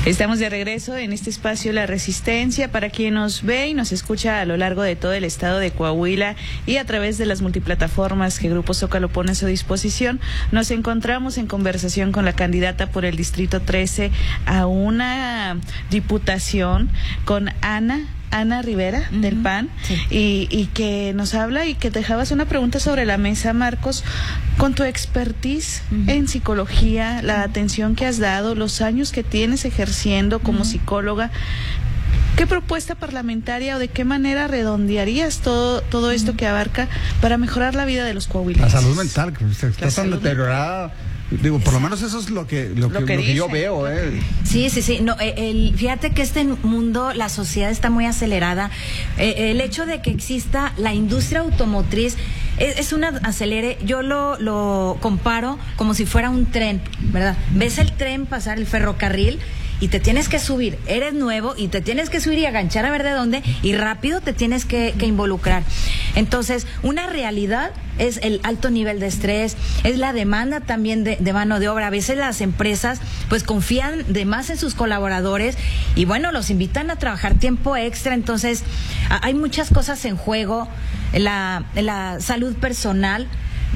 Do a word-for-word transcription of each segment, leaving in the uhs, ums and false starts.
Estamos de regreso en este espacio La Resistencia. Para quien nos ve y nos escucha a lo largo de todo el estado de Coahuila y a través de las multiplataformas que Grupo Zócalo pone a su disposición, nos encontramos en conversación con la candidata por el Distrito trece a una diputación, con Ana Ana Rivera, uh-huh, del P A N, sí. y, y que nos habla y que dejabas una pregunta sobre la mesa, Marcos, con tu expertise uh-huh. en psicología, la atención que has dado, los años que tienes ejerciendo como uh-huh. psicóloga. ¿Qué propuesta parlamentaria o de qué manera redondearías todo todo uh-huh. esto que abarca para mejorar la vida de los coahuilenses? La salud mental, que está tan deteriorada. Digo, por lo menos eso es lo que lo, lo que, que, lo que yo veo, ¿eh? Sí, sí, sí. No, el, fíjate que este mundo, la sociedad está muy acelerada. Eh, el hecho de que exista la industria automotriz es, es una acelere. Yo lo, lo comparo como si fuera un tren, ¿verdad? Ves el tren pasar el ferrocarril y te tienes que subir, eres nuevo y te tienes que subir y aganchar a ver de dónde y rápido te tienes que, que involucrar. Entonces, una realidad es el alto nivel de estrés, es la demanda también de, de mano de obra. A veces las empresas pues confían de más en sus colaboradores y bueno, los invitan a trabajar tiempo extra. Entonces, a, hay muchas cosas en juego. La, la salud personal,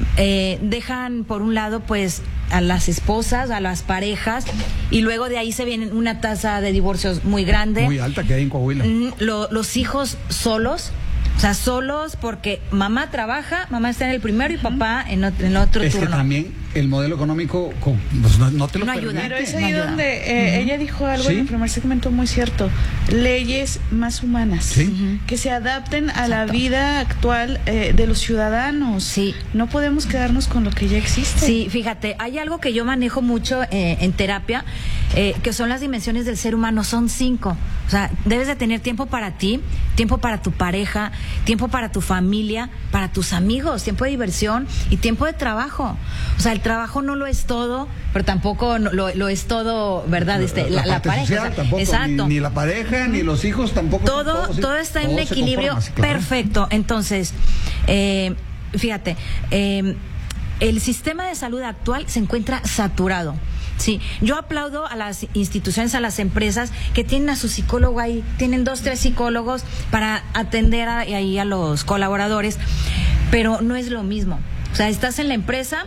eh, dejan por un lado pues a las esposas, a las parejas, y luego de ahí se viene una tasa de divorcios muy grande. Muy alta que hay en Coahuila. Lo, los hijos solos, o sea, solos porque mamá trabaja, mamá está en el primero y papá en otro, en otro es turno. Que también el modelo económico pues no, no te lo no permite. ayuda. Pero es no ahí ayuda. donde eh, uh-huh. ella dijo algo, ¿sí?, en el primer segmento muy cierto. Leyes más humanas, ¿sí?, uh-huh. que se adapten a Exacto. la vida actual eh, de los ciudadanos. Sí. No podemos quedarnos con lo que ya existe. Sí, fíjate, hay algo que yo manejo mucho eh, en terapia, eh, que son las dimensiones del ser humano. Son cinco. O sea, debes de tener tiempo para ti, tiempo para tu pareja, tiempo para tu familia, para tus amigos, tiempo de diversión y tiempo de trabajo. O sea, el trabajo no lo es todo, pero tampoco no, lo, lo es todo, ¿verdad? Este, la, la, la pareja. social, o sea, tampoco, exacto. Ni, ni la pareja, ni los hijos tampoco. Todo, todo, todo está en todo equilibrio conforma, sí, claro. Perfecto. Entonces, eh, fíjate, eh, el sistema de salud actual se encuentra saturado. Sí, yo aplaudo a las instituciones, a las empresas que tienen a su psicólogo ahí, tienen dos, tres psicólogos para atender a, ahí a los colaboradores, pero no es lo mismo. O sea, estás en la empresa,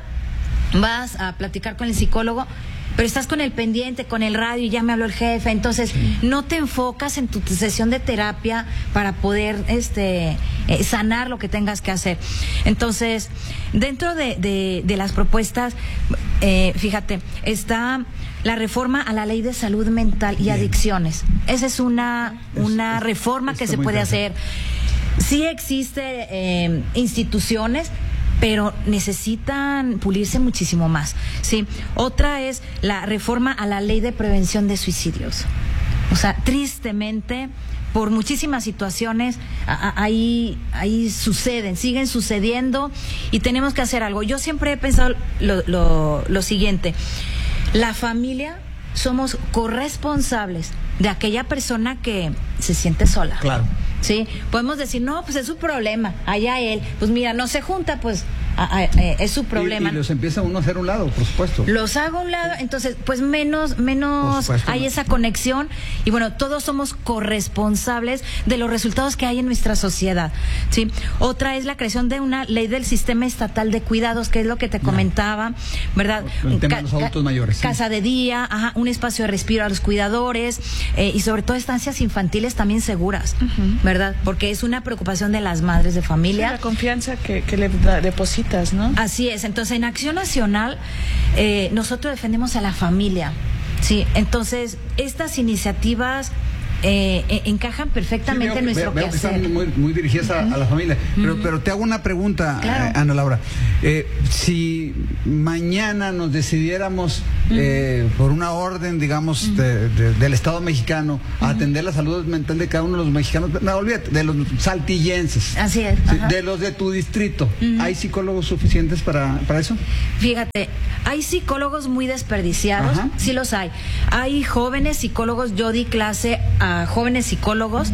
vas a platicar con el psicólogo, pero estás con el pendiente, con el radio, y ya me habló el jefe. Entonces, sí, no te enfocas en tu sesión de terapia para poder este eh, sanar lo que tengas que hacer. Entonces, dentro de, de, de las propuestas, eh, fíjate, está la reforma a la ley de salud mental y Bien. adicciones. Esa es una, una es, reforma que se puede hacer. Sí existe eh, instituciones, pero necesitan pulirse muchísimo más, ¿sí? Otra es la reforma a la ley de prevención de suicidios. O sea, tristemente, por muchísimas situaciones, a, a, ahí, ahí suceden, siguen sucediendo, y tenemos que hacer algo. Yo siempre he pensado lo, lo, lo siguiente: la familia somos corresponsables de aquella persona que se siente sola. Claro. Sí, podemos decir, no, pues es su problema, allá él, pues mira, no se junta, pues a, a, eh, es su problema. Y, y los empieza uno a hacer a un lado, por supuesto. Los hago a un lado, entonces, pues menos, menos supuesto, hay ¿no? esa conexión, y bueno, todos somos corresponsables de los resultados que hay en nuestra sociedad, ¿sí? Otra es la creación de una ley del sistema estatal de cuidados, que es lo que te comentaba, ¿verdad? El tema de los adultos mayores. Sí. Casa de día, ajá, un espacio de respiro a los cuidadores, eh, y sobre todo estancias infantiles también seguras, uh-huh. ¿verdad? Porque es una preocupación de las madres de familia. Sí, la confianza que, que le da, depositas, ¿no? Así es. Entonces, en Acción Nacional, eh, nosotros defendemos a la familia, ¿sí? Entonces, estas iniciativas eh, encajan perfectamente sí, veo, en nuestro veo, veo quehacer. que están muy, muy dirigidas a, a la familia. Pero, uh-huh. pero te hago una pregunta, claro. eh, Ana Laura. Eh, si mañana nos decidiéramos, uh-huh. eh, por una orden, digamos, uh-huh. de, de, del Estado mexicano, a uh-huh. atender la salud mental de cada uno de los mexicanos, no, olvídate, de los saltillenses. Así es. Sí, de los de tu distrito, uh-huh. ¿hay psicólogos suficientes para, para eso? Fíjate, hay psicólogos muy desperdiciados, uh-huh. sí los hay. Hay jóvenes psicólogos, yo di clase a jóvenes psicólogos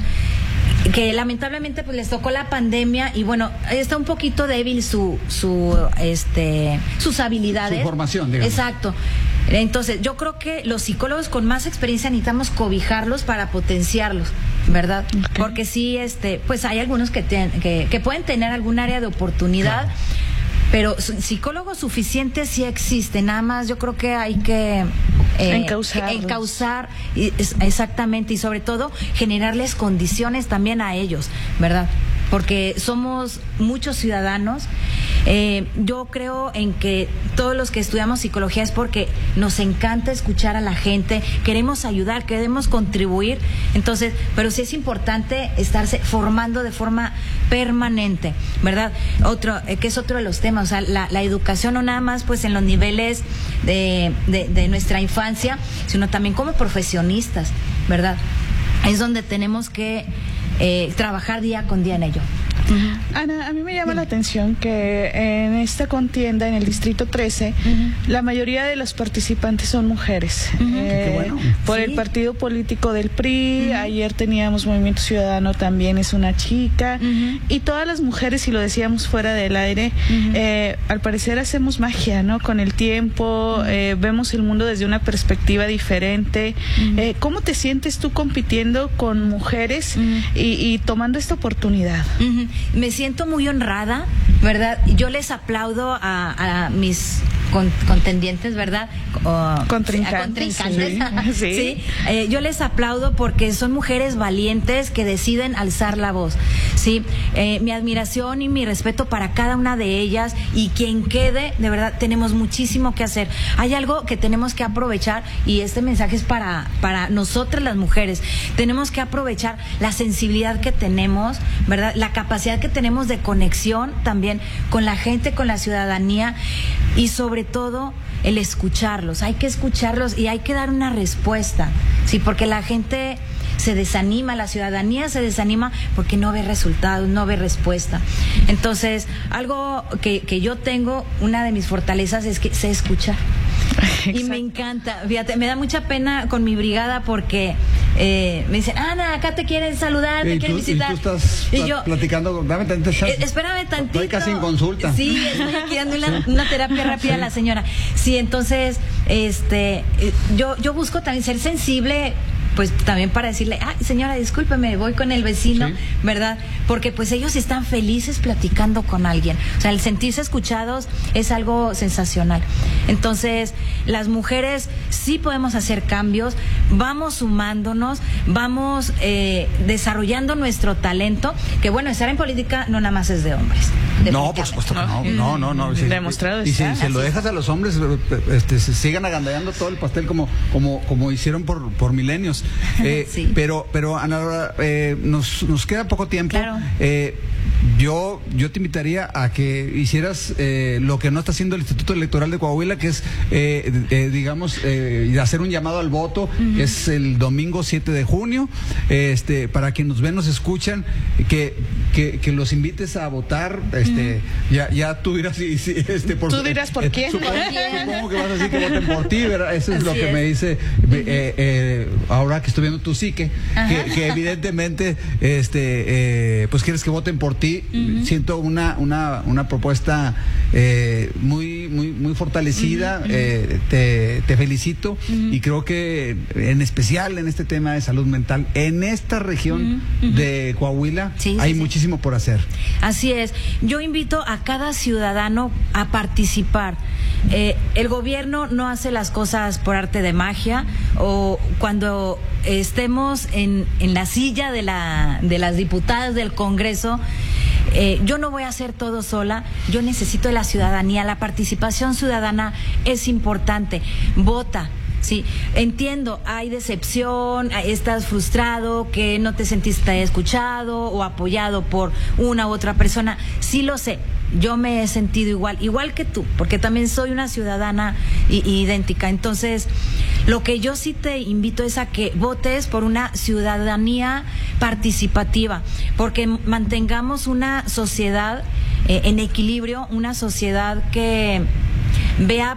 que lamentablemente pues les tocó la pandemia, y bueno, está un poquito débil su su este sus habilidades, su formación, digamos. Exacto. Entonces, yo creo que los psicólogos con más experiencia necesitamos cobijarlos para potenciarlos, ¿verdad? Okay. Porque sí, este, pues hay algunos que, ten, que, que pueden tener algún área de oportunidad, claro, pero psicólogos suficientes sí existen, nada más yo creo que hay que eh, encauzar, exactamente, y sobre todo generarles condiciones también a ellos, ¿verdad? Porque somos muchos ciudadanos. Eh, yo creo en que todos los que estudiamos psicología es porque nos encanta escuchar a la gente, queremos ayudar, queremos contribuir. Entonces, pero sí es importante estarse formando de forma permanente, ¿verdad? Otro, eh, que es otro de los temas, o sea, la, la educación no nada más pues en los niveles de, de, de nuestra infancia, sino también como profesionistas, ¿verdad? Es donde tenemos que eh, trabajar día con día en ello. Uh-huh. Ana, a mí me llama la atención que en esta contienda, en el Distrito trece, uh-huh, la mayoría de los participantes son mujeres. Uh-huh. eh, Qué bueno. Por sí. el partido político del P R I, uh-huh, ayer teníamos Movimiento Ciudadano, también es una chica, uh-huh, y todas las mujeres, y lo decíamos fuera del aire, uh-huh, eh, al parecer hacemos magia, ¿no? Con el tiempo, uh-huh, eh, vemos el mundo desde una perspectiva diferente. Uh-huh. Eh, ¿Cómo te sientes tú compitiendo con mujeres, uh-huh, y, y tomando esta oportunidad? Uh-huh. Me siento muy honrada, ¿verdad? Yo les aplaudo a, a mis con, contendientes, ¿verdad? O, contrincantes. contrincantes. Sí. ¿Sí? Eh, yo les aplaudo porque son mujeres valientes que deciden alzar la voz. Sí, eh, mi admiración y mi respeto para cada una de ellas, y quien quede, de verdad, tenemos muchísimo que hacer. Hay algo que tenemos que aprovechar, y este mensaje es para, para nosotras las mujeres. Tenemos que aprovechar la sensibilidad que tenemos, ¿verdad? La capacidad que tenemos de conexión también con la gente, con la ciudadanía, y sobre todo el escucharlos. Hay que escucharlos y hay que dar una respuesta, sí, porque la gente se desanima, la ciudadanía se desanima porque no ve resultados, no ve respuesta. Entonces, algo que, que yo tengo, una de mis fortalezas es que sé escuchar. Exacto. Y me encanta, fíjate, me da mucha pena con mi brigada porque eh, me dicen, Ana, acá te quieren saludar, te quieren visitar. Y tú estás y yo, platicando, dame tantito chance. Eh, espérame tantito. Estoy casi en consulta. Sí, estoy aquí dando una, una terapia rápida, sí, a la señora. Sí, entonces, este, yo, yo busco también ser sensible, pues también para decirle, ay, señora, discúlpeme, voy con el vecino, sí, ¿verdad? Porque pues ellos están felices platicando con alguien. O sea, el sentirse escuchados es algo sensacional. Entonces, las mujeres sí podemos hacer cambios, vamos sumándonos, vamos eh, desarrollando nuestro talento, que bueno, estar en política no nada más es de hombres. No, por supuesto que no, no, no, no. Sí, demostrado y está. si se lo dejas a los hombres, este, se sigan agandallando todo el pastel como, como, como hicieron por, por milenios. Eh, sí. Pero, pero Ana, eh, nos, nos queda poco tiempo. Claro. Eh, yo, yo te invitaría a que hicieras eh, lo que no está haciendo el Instituto Electoral de Coahuila, que es, eh, eh, digamos, eh, hacer un llamado al voto. Uh-huh. Es el domingo siete de junio. Este, para quienes nos ven, nos escuchan, que, que, que los invites a votar. Este, uh-huh. ya, ya tú dirás, si, si, este, por, tú dirás por eh, quién. Supongo, supongo que vas a decir que voten por ti, ¿verdad? Eso es Así lo que es. me dice eh, eh, ahora que estoy viendo tu psique, que, que evidentemente, este, eh, pues quieres que voten por ti. Uh-huh. Siento una, una, una propuesta eh, muy, muy, muy fortalecida. Uh-huh. eh, te, te felicito. Uh-huh. Y creo que en especial en este tema de salud mental, en esta región uh-huh. de Coahuila, sí, hay sí, muchísimo sí. por hacer. Así es. Yo invito a cada ciudadano a participar. Eh, el gobierno no hace las cosas por arte de magia, o cuando estemos en, en la silla de, la, de las diputadas del Congreso, eh, yo no voy a hacer todo sola, yo necesito de la ciudadanía. La participación ciudadana es importante. Vota. Sí, entiendo, hay decepción, estás frustrado, que no te sentiste escuchado o apoyado por una u otra persona. Sí lo sé, yo me he sentido igual, igual que tú, porque también soy una ciudadana i- idéntica. Entonces, lo que yo sí te invito es a que votes por una ciudadanía participativa, porque mantengamos una sociedad eh, en equilibrio, una sociedad que vea